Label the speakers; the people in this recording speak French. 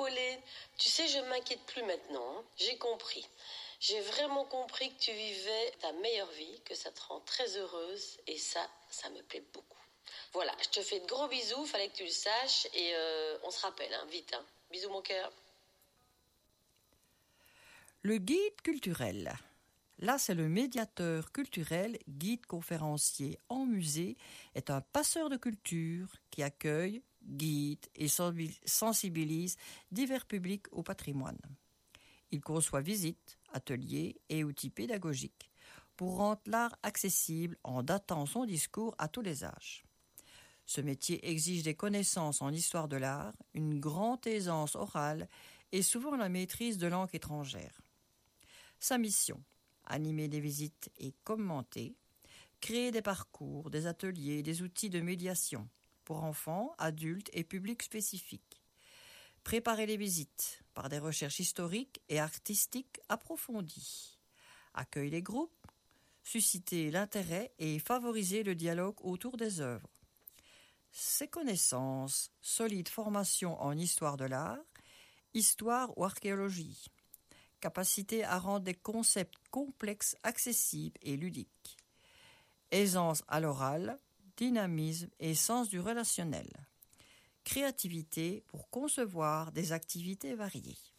Speaker 1: Pauline. Tu sais, je m'inquiète plus maintenant. J'ai compris. J'ai vraiment compris que tu vivais ta meilleure vie, que ça te rend très heureuse. Et ça me plaît beaucoup. Voilà, je te fais de gros bisous, fallait que tu le saches. Et on se rappelle, vite. Bisous mon cœur.
Speaker 2: Le guide culturel. Là, c'est le médiateur culturel, guide conférencier en musée, est un passeur de culture qui accueille, guide et sensibilise divers publics au patrimoine. Il conçoit visites, ateliers et outils pédagogiques pour rendre l'art accessible en datant son discours à tous les âges. Ce métier exige des connaissances en histoire de l'art, une grande aisance orale et souvent la maîtrise de langues étrangères. Sa mission, animer des visites et commenter, créer des parcours, des ateliers, des outils de médiation pour enfants, adultes et publics spécifiques. Préparer les visites par des recherches historiques et artistiques approfondies. Accueiller les groupes, susciter l'intérêt et favoriser le dialogue autour des œuvres. Ses connaissances, solide formation en histoire de l'art, histoire ou archéologie. Capacité à rendre des concepts complexes accessibles et ludiques. Aisance à l'oral, dynamisme et sens du relationnel. Créativité pour concevoir des activités variées.